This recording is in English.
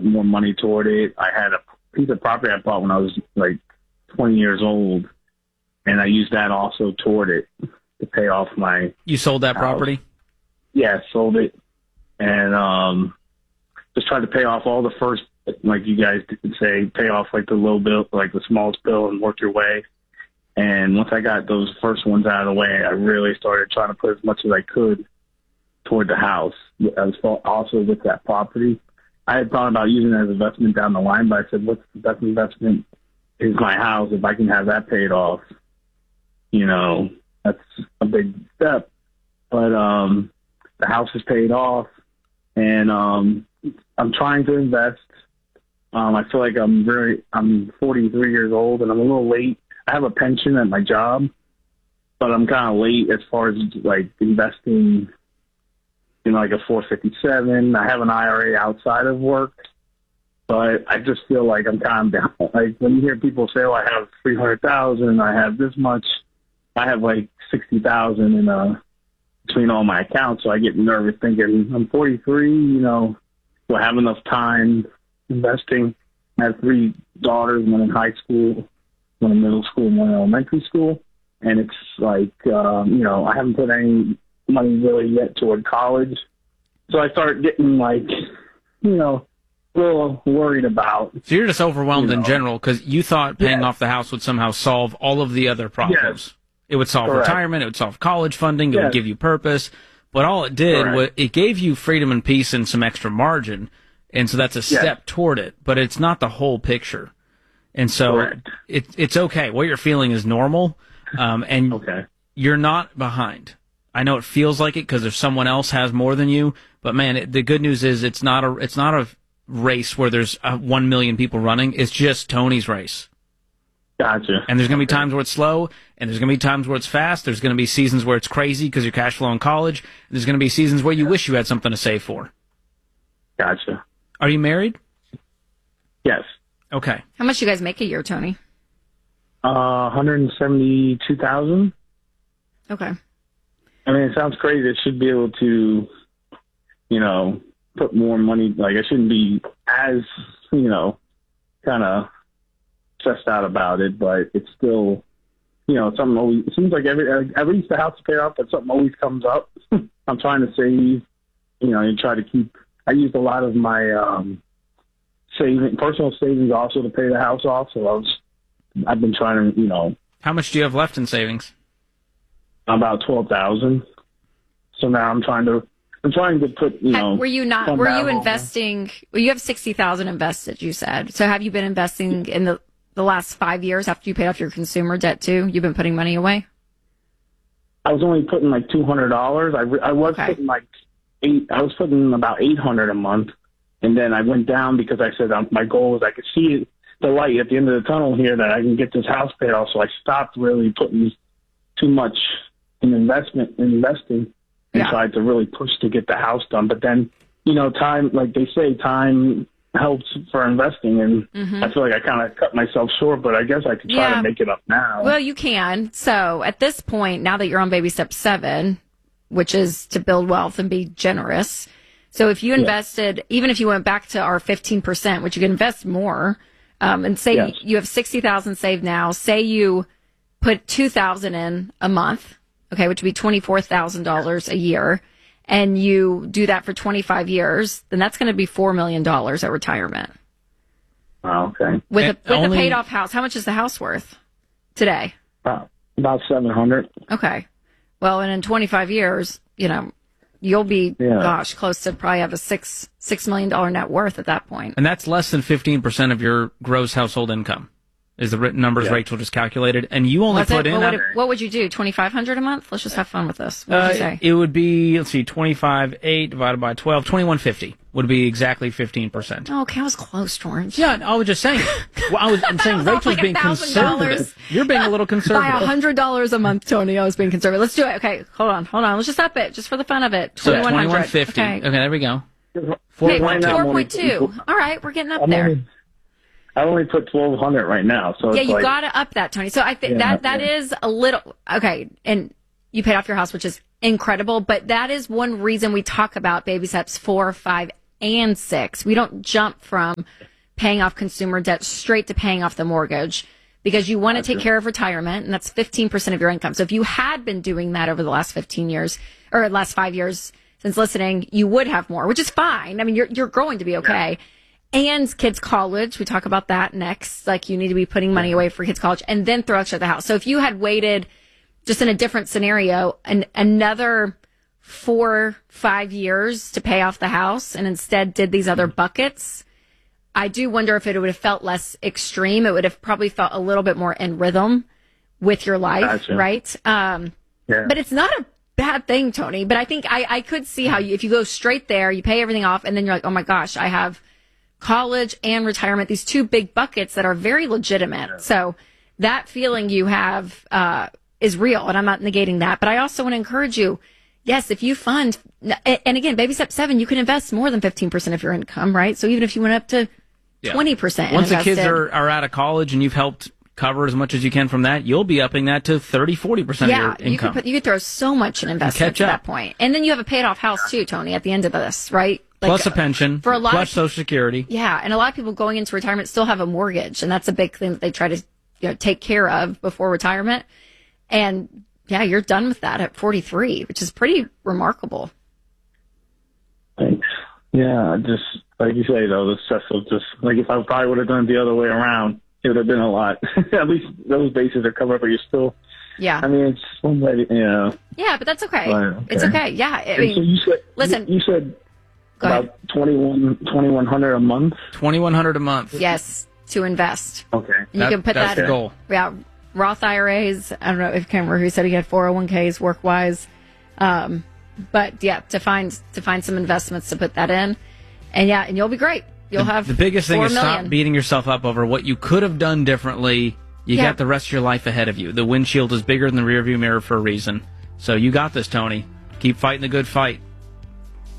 more money toward it. I had a piece of property I bought when I was like 20 years old, and I used that also toward it to pay off my. You sold that house. property? Yeah, sold it, and just tried to pay off all the first, like you guys say, pay off like the low bill, like the smallest bill, and work your way. And once I got those first ones out of the way, I really started trying to put as much as I could toward the house. I was also with that property. I had thought about using it as investment down the line, but I said, what's the best investment is my house. If I can have that paid off, that's a big step. But the house is paid off, and I'm trying to invest. I feel like I'm 43 years old, and I'm a little late. I have a pension at my job, but I'm kind of late as far as like investing in like a 457. I have an IRA outside of work, but I just feel like I'm kind of down. Like when you hear people say, "Oh, I have 300,000, I have this much," I have like 60,000 in between all my accounts. So I get nervous thinking, I'm 43. Do I have enough time investing? I have 3 daughters, one in high school, one in middle school, and one in elementary school. And it's like, I haven't put any money really yet toward college. So I start getting like, a little worried about. So you're just overwhelmed in general because you thought paying off the house would somehow solve all of the other problems. Yes. It would solve retirement. It would solve college funding. It would give you purpose. But all it did was it gave you freedom and peace and some extra margin. And so that's a step toward it. But it's not the whole picture. And so it's okay. What you're feeling is normal. And you're not behind. I know it feels like it because if someone else has more than you. But, man, the good news is it's not a race where there's 1 million people running. It's just Tony's race. Gotcha. And there's going to be times where it's slow, and there's going to be times where it's fast. There's going to be seasons where it's crazy because you're cash flow in college. And there's going to be seasons where you wish you had something to save for. Gotcha. Are you married? Yes. Okay. How much do you guys make a year, Tony? 172,000. Okay. I mean, it sounds crazy. I should be able to, put more money. Like, I shouldn't be as, kind of stressed out about it, but it's still, something always, it seems like I reach the house to pay off, but something always comes up. I'm trying to save, and try to keep, I used a lot of my personal savings also to pay the house off, so I've been trying to, How much do you have left in savings? About 12,000. So now I'm trying to put, Were you investing? Well, you have 60,000 invested, you said. So have you been investing in the last 5 years after you paid off your consumer debt too? You've been putting money away? I was only putting like $200. I was putting I was putting about $800 a month. And then I went down because I said my goal was I could see the light at the end of the tunnel here that I can get this house paid off. So I stopped really putting too much in investing. And tried to really push to get the house done. But then, time, like they say, time helps for investing. And I feel like I kind of cut myself short, but I guess I could try to make it up now. Well, you can. So at this point, now that you're on baby step 7, which is to build wealth and be generous. So if you invested, even if you went back to our 15%, which you can invest more, and say you have 60,000 saved now, say you put 2,000 in a month, okay, which would be $24,000 a year, and you do that for 25 years, then that's going to be $4 million at retirement. Oh, okay. With a paid-off house, how much is the house worth today? About $700. Okay. Well, and in 25 years, you'll be, close to probably have a $6 million net worth at that point. And that's less than 15% of your gross household income. Is the written numbers Rachel just calculated, and you only put in. What would you do? $2,500 a month? Let's just have fun with this. What would you say? It would be 25.8 divided by 12, $2,150 would be exactly 15%. Oh, okay, I was close, Torrance. Yeah, I was just saying. I'm saying Rachel's being conservative. You're being a little conservative. By $100 a month, Tony. I was being conservative. Let's do it. Okay, hold on. Let's just up it, just for the fun of it. So $2,150. Okay, there we go. 4.2. All right, we're getting up there. I only put 1,200 right now, so you got to up that, Tony. So I think that is a little okay. And you paid off your house, which is incredible. But that is one reason we talk about baby steps 4, 5, and 6. We don't jump from paying off consumer debt straight to paying off the mortgage because you want to take care of retirement, and that's 15% of your income. So if you had been doing that over the last 15 years or last 5 years since listening, you would have more, which is fine. I mean, you're growing to be okay. Yeah. And kids' college, we talk about that next. Like, you need to be putting money away for kids' college and then throw extra at the house. So if you had waited just in a different scenario, another 4-5 years to pay off the house and instead did these other buckets, I do wonder if it would have felt less extreme. It would have probably felt a little bit more in rhythm with your life, right? But it's not a bad thing, Tony. But I think I could see how if you go straight there, you pay everything off, and then you're like, oh my gosh, I have college and retirement, these two big buckets that are very legitimate. Yeah. So that feeling you have is real, and I'm not negating that. But I also want to encourage you, yes, if you fund, and again, baby step 7, you can invest more than 15% of your income, right? So even if you went up to 20%. Once the kids are out of college and you've helped cover as much as you can from that, you'll be upping that to 40% of your income. You could throw so much in investment at that point. And then you have a paid off house too, Tony, at the end of this, right? Like, plus a pension, for a lot plus Social Security. Yeah, and a lot of people going into retirement still have a mortgage, and that's a big thing that they try to take care of before retirement. And yeah, you're done with that at 43, which is pretty remarkable. Thanks. Yeah, just like you say, though, the stress was just like if I probably would have done it the other way around, it would have been a lot. At least those bases are covered, but you're still. Yeah. I mean, it's one way, Yeah, but that's okay. It's okay. Yeah. I mean, so you said, listen. You said about $2,100 a month. $2,100 a month. Yes, to invest. Okay. And you can put that's that. The goal. Yeah. Roth IRAs. I don't know if I can't remember who said he had 401ks work-wise. But yeah, to find some investments to put that in. And you'll be great. You'll have the biggest thing is $4 million. Stop beating yourself up over what you could have done differently. You got the rest of your life ahead of you. The windshield is bigger than the rearview mirror for a reason. So you got this, Tony. Keep fighting the good fight.